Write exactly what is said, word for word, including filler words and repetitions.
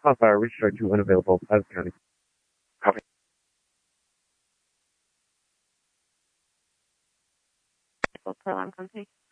Wildfire restart to unavailable. Plaza County. Copy. Program complete.